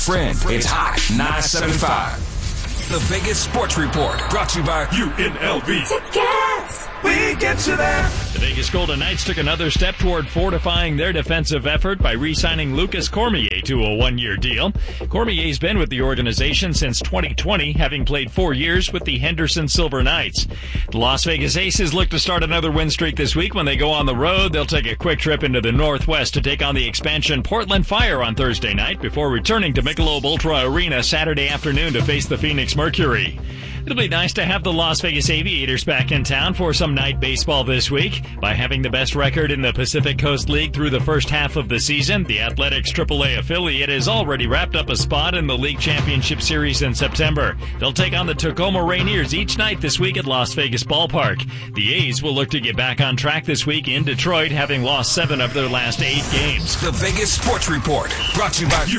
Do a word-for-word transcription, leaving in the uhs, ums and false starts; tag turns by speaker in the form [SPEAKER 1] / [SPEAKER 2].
[SPEAKER 1] Friend, it's Hot nine seventy-five. The Vegas Sports Report, brought to you by U N L V. Tickets! We get you there.
[SPEAKER 2] The Vegas Golden Knights took another step toward fortifying their defensive effort by re-signing Lucas Cormier to a one-year deal. Cormier's been with the organization since twenty twenty, having played four years with the Henderson Silver Knights. The Las Vegas Aces look to start another win streak this week when they go on the road. They'll take a quick trip into the Northwest to take on the expansion Portland Fire on Thursday night before returning to Michelob Ultra Arena Saturday afternoon to face the Phoenix Mercury. It'll be nice to have the Las Vegas Aviators back in town for some night baseball this week. By having the best record in the Pacific Coast League through the first half of the season, the Athletics triple A affiliate has already wrapped up a spot in the League Championship Series in September. They'll take on the Tacoma Rainiers each night this week at Las Vegas Ballpark. The A's will look to get back on track this week in Detroit, having lost seven of their last eight games.
[SPEAKER 1] The Vegas Sports Report, brought to you by U